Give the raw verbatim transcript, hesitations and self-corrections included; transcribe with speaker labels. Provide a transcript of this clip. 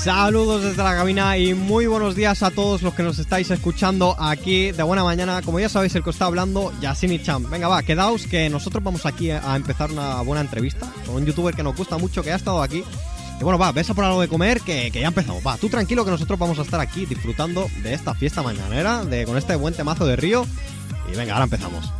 Speaker 1: Saludos desde la cabina y muy buenos días a todos los que nos estáis escuchando aquí de buena mañana. Como ya sabéis, el que os está hablando, Yassine Champ. Venga, va, quedaos que nosotros vamos aquí a empezar una buena entrevista con un youtuber que nos gusta mucho, que ha estado aquí. Y bueno, va, ves a por algo de comer, que, que ya empezamos. Va, tú tranquilo que nosotros vamos a estar aquí disfrutando de esta fiesta mañanera, de con este buen temazo de Río. Y venga, ahora empezamos.